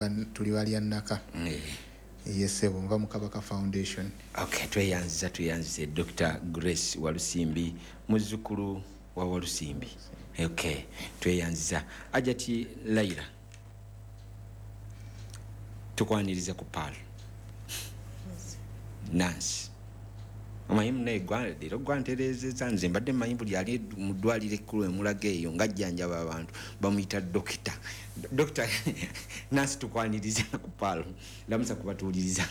tuli bali annaka yesebo nva mu Kabaka Foundation. Okay, tweyanzize Dr. Grace Walusimbi muzzukulu wa Walusimbi. Okay, tweyanziza ajati Laila tukwaniriza ku pal Nancy omanyi naye gwandiro gwanterezeza nze mbadde manyi buli ali mu ddwaliro ekkulu emulaga eyo ng'ajjanjaba abantu bamuyita dokita. Dr. Nancy tukwaniriza ku pal lamusa kubatuuliriza.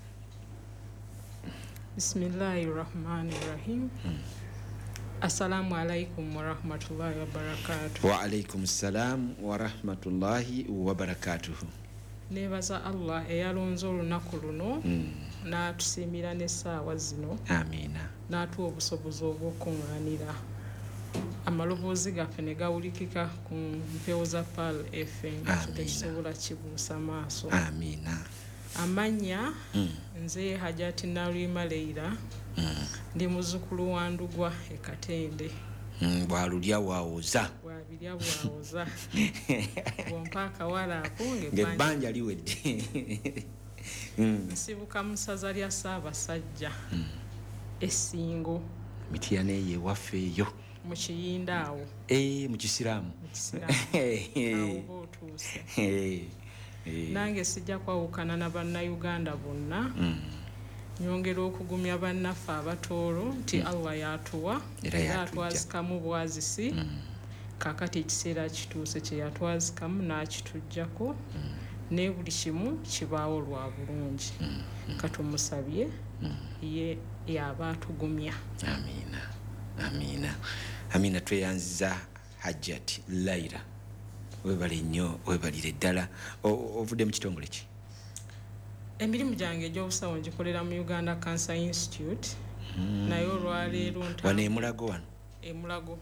Bismillahirrahmanirrahim. Assalamu alaikum wa rahmatullahi wa barakatuh. Wa alaikum salam wa rahmatullahi wa barakatuh. Nebaza Allah eyalonze olunaku luno n'atusiimira n'essaawa zino. Amina. N'atuwa obusobozi obw'okuŋŋaanira amaloboozi gaffe ne gawulikika ku mpewo za PAL FM tekisobola kibuusa maaso. Amina. Amannya nze Hajati Nalwima Leila ndi muzzukulu wa Ndugwa e Katende. Bwalulya waawoza. Bwabirya bwawoza. Bwompa akawala ako ng'ebbanja liwedde. Nsibuka mu ssaza lya Ssaabasajja Essingo. Mityana eyo ewaffe eyo. Mu Kiyinda awo. Mu Kisiraamu. Awo bootuuse. Nange sijja kwawukana na bannayuganda bonna. Nyongera okugumya bannaffe abatoolo nti Allah yatuwa era atwazikamu bwazisi. Kakati ekiseera kituuse kye yatwazikamu n'akituggyako ne buli kimu kibaawo lwa bulungi. Katumusabye ye yaba atugumya. Amina. Amina. Amina tweyanziza Hajjati Laila. Webale nnyo webalire ddala. Ovudde mu kitongole ki? Emirimu gyange egy'obusawo ngikolera mu Uganda Cancer Institute. Naye olwaleero wano emulago wano? Emulago.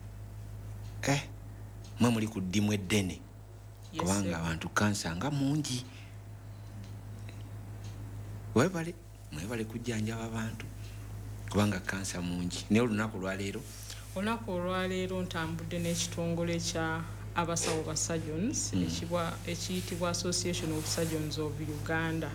Mwe muli ku ddimu eddene kubanga abantu kansa nga mungi. Mwebale kujjanjaba abantu kubanga kansa mungi. Naye olunaku olwaleero? Olunaku olwaleero ntambudde n'ekitongole kya abasawo ba surgeons ekiyitibwa Association of Surgeons of Uganda.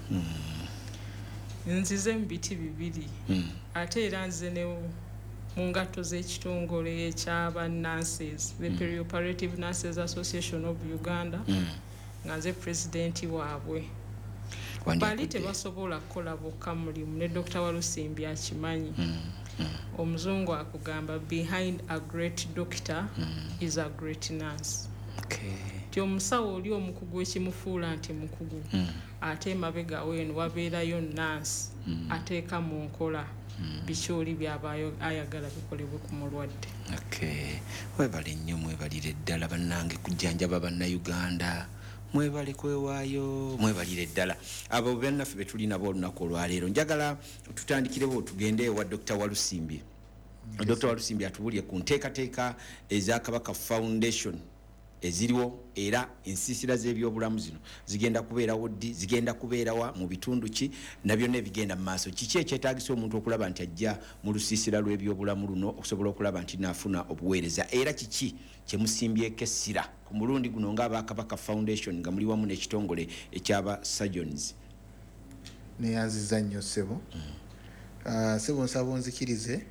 Nzize mu biti bibiri ate era nzize ne mu ngatto z'ekitongole eky'aba nurses, the Perioperative Nurses Association of Uganda, nga nze presidenti waabwe. Bali tebasobola kukola bokka mulimu ne Dr. Walusimbi akimanyi. Omuzungu akugamba behind a great doctor is a great nurse. Ti omusawo oli omukugu ekimufuula nti mukugu ate emabega weeno wabeerayo nurse ateeka mu nkola bikyoli byaba ayagala bikolebwe ku mulwadde. Webale nnyo mwebalire ddala bannange kujjanjaba bannayuganda. Mwebale kwewaayo mwebalire ddala abo bennaffe be tuli nabo olunaku olwaleero. Njagala tutandikirewo tugende ewa Dr. Walusimbi. Dr. Walusimbi atubulye ku nteekateeka eza Kabaka Foundation eziriwo era ensiisira z'ebyobulamu zino zigenda kubeerawo ddi, zigenda kubeerawa mu bitundu ki, nabyo nebigenda mu maaso. Kiki ekyetaagisa omuntu okulaba nti ajja mu lusiisira lw'ebyobulamu luno okusobola okulaba nti naafuna obuweereza, era kiki kye musimbyeko essira ku mulundi guno ng'aba Kabaka Foundation nga muli wamu n'ekitongole ekyaba surgeons? Neyanziza nnyo ssebo. Ssebo nsaba onzikirize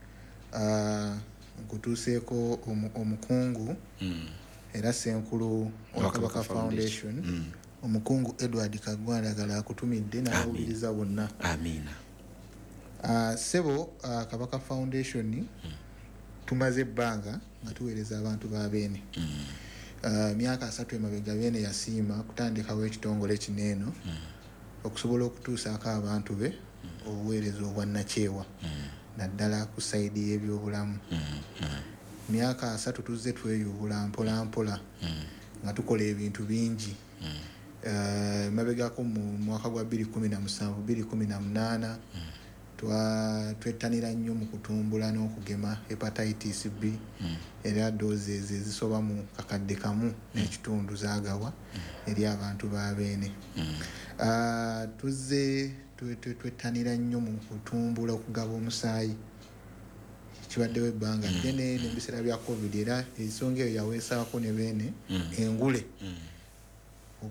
nkutuuseeko omukungu era senkulu wa Kabaka Foundation, omukungu Edward Kagwandagala akutumidde n'abawuliriza bonna. Amina. Ssebo, Kabaka Foundation tumaze ebbanga nga tuweereza abantu ba Beene. Myaka 3 emabega Beene yasiima kutandikawo ekitongole kineeno okusobola okutuusaako abantu be obuweereza obwannakyewa naddala ku sayidi y'ebyobulamu. Myaka 3 tuzze tweyubula mpola mpola nga tukola ebintu bingi. Mabegako mu mwaka gwa 2017 2018 twettanira nnyo mu kutumbula n'okugema hepatitis B era doze ezisoba mu kakadde kamu n'ekitundu zaagawa eri abantu ba Beene. Tuzze twettanira nnyo mu kutumbula okugaba omusaayi kibaddewo ebbanga ddene n'ebiseera bya COVID era ensonga eyo yaweesaako ne Beene engule